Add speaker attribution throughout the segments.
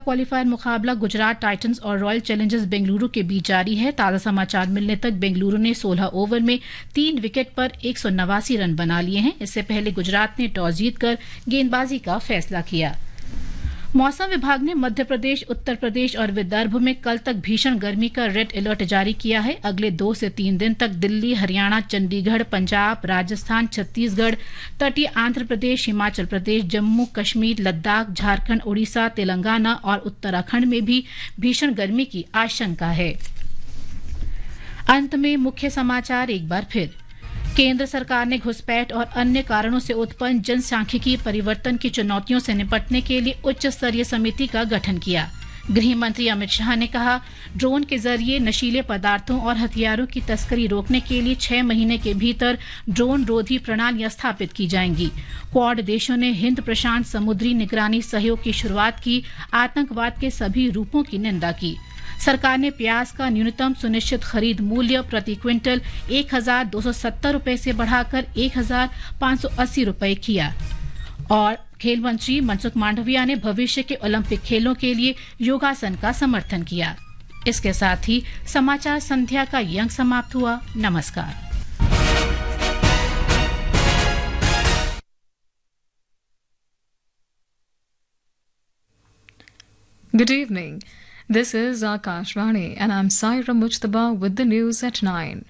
Speaker 1: Qualifier मुकाबला Gujarat Titans और royal Challengers Bengaluru के बीच जारी है। ताज़ा समाचार मिलने तक बेंगलुरु ने 16 ओवर में 3 विकेट पर 189 रन बना लिए हैं। इससे पहले गुजरात ने टॉस जीतकर गेंदबाजी का फैसला किया। मौसम विभाग ने मध्य प्रदेश, उत्तर प्रदेश और विदर्भ में कल तक भीषण गर्मी का रेड अलर्ट जारी किया है। अगले 2 से 3 दिन तक दिल्ली, हरियाणा, चंडीगढ़, पंजाब, राजस्थान, छत्तीसगढ़, तटीय आंध्र प्रदेश, हिमाचल प्रदेश, जम्मू कश्मीर, लद्दाख, झारखंड, उड़ीसा, तेलंगाना और उत्तराखंड में भी भीषण गर्मी की आशंका है। अंत में मुख्य समाचार एक बार फिर। केंद्र सरकार ने घुसपैठ और अन्य कारणों से उत्पन्न जनसांख्यिकीय परिवर्तन की चुनौतियों से निपटने के लिए उच्च स्तरीय समिति का गठन किया। गृह मंत्री अमित शाह ने कहा, ड्रोन के जरिए नशीले पदार्थों और हथियारों की तस्करी रोकने के लिए 6 महीने के भीतर ड्रोन रोधी प्रणालियां स्थापित की जाएंगी। क्वाड देशों ने हिंद प्रशांत समुद्री निगरानी सहयोग की शुरुआत की। आतंकवाद के सभी रूपों की निंदा की। सरकार ने प्याज का न्यूनतम सुनिश्चित खरीद मूल्य प्रति क्विंटल 1,270 रुपए से बढ़ाकर 1,580 रुपए किया। और खेल मंत्री मनसुख मांडविया ने भविष्य के ओलंपिक खेलों के लिए योगासन का समर्थन किया। इसके साथ ही समाचार संध्या का ये अंक समाप्त हुआ। नमस्कार।
Speaker 2: Good evening. This is Akashvani and I'm Saira Mujtaba with the news at 9.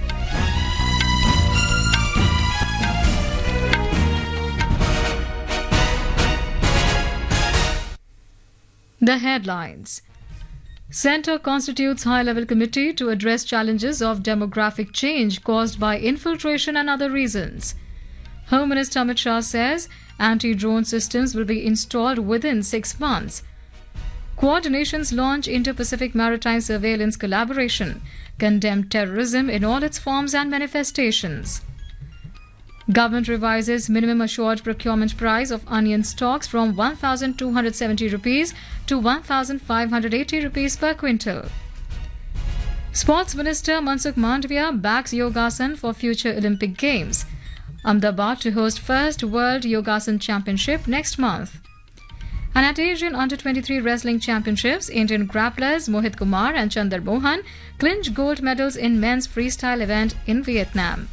Speaker 2: The headlines. Centre constitutes high-level committee to address challenges of demographic change caused by infiltration and other reasons. Home Minister Amit Shah says anti-drone systems will be installed within 6 months. Quad nations launch Indo-Pacific Maritime Surveillance Collaboration, condemn terrorism in all its forms and manifestations. Government revises minimum assured procurement price of onion stocks from 1,270 rupees to 1,580 rupees per quintal. Sports Minister Mansukh Mandavia backs Yogasan for future Olympic Games. Ahmedabad to host first World Yogasan Championship next month. And at Asian Under-23 Wrestling Championships, Indian grapplers Mohit Kumar and Chandar Mohan clinch gold medals in men's freestyle event in Vietnam.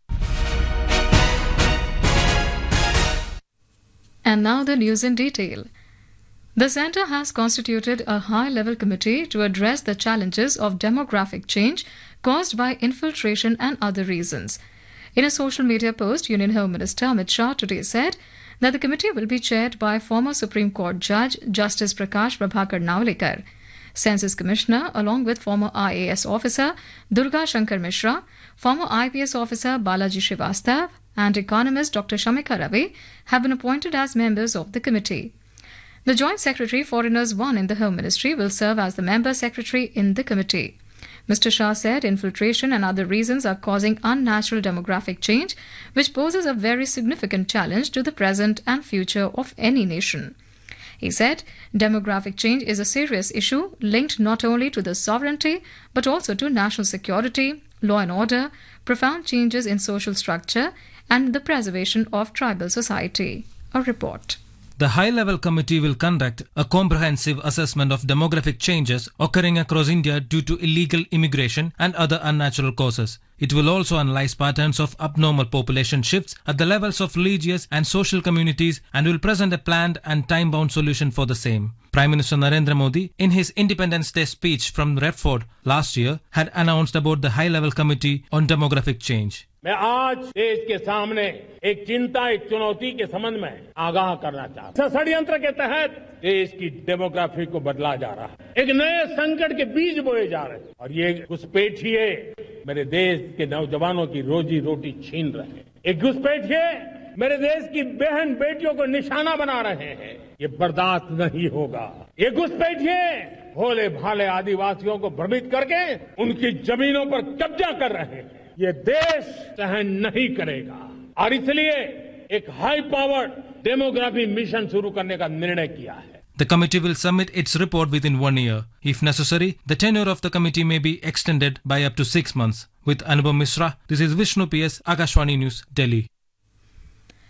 Speaker 2: And now the news in detail. The centre has constituted a high-level committee to address the challenges of demographic change caused by infiltration and other reasons. In a social media post, Union Home Minister Amit Shah today said that the committee will be chaired by former Supreme Court Judge Justice Prakash Prabhakar Navlekar, Census Commissioner along with former IAS officer Durga Shankar Mishra, former IPS officer Balaji Srivastav and economist Dr. Shamika Ravi have been appointed as members of the committee. The Joint Secretary Foreigners 1 in the Home Ministry will serve as the member secretary in the committee. Mr. Shah said infiltration and other reasons are causing unnatural demographic change, which poses a very significant challenge to the present and future of any nation. He said demographic change is a serious issue linked not only to the sovereignty but also to national security, law and order, profound changes in social structure and the preservation of tribal society. A report.
Speaker 3: The high-level committee will conduct a comprehensive assessment of demographic changes occurring across India due to illegal immigration and other unnatural causes. It will also analyse patterns of abnormal population shifts at the levels of religious and social communities and will present a planned and time-bound solution for the same. Prime Minister Narendra Modi, in his Independence Day speech from Redford last year, had announced about the high-level committee on demographic change.
Speaker 4: मैं आज देश के सामने एक चिंता, एक चुनौती के संबंध में आगाह करना चाहता हूं। षड्यंत्र के तहत देश की डेमोग्राफी को बदला जा रहा है, एक नए संकट के बीज बोए जा रहे हैं और ये घुसपैठिए मेरे देश के नौजवानों की रोजी रोटी छीन रहे हैं। एक घुसपैठिए मेरे देश की बहन बेटियों को निशाना बना रहे हैं। ये बर्दाश्त नहीं होगा। ये घुसपैठिए भोले भाले आदिवासियों को भ्रमित करके उनकी जमीनों पर कब्जा कर रहे हैं। ये देश सहन नहीं करेगा और इसलिए एक हाई पावर्ड डेमोग्राफी मिशन शुरू करने का निर्णय किया है।
Speaker 3: The committee will submit its report within 1 year. If necessary, the tenure of the committee may be extended by up to 6 months. With Anubhav Misra, this is Vishnu PS, Akashvani News, Delhi.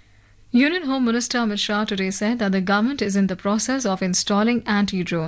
Speaker 2: Union Home Minister Amit Shah today said that the government is in the process of installing anti-drone